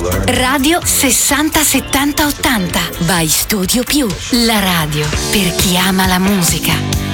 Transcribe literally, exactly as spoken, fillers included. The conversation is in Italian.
Radio sessanta settanta ottanta by Studio Più, la radio per chi ama la musica.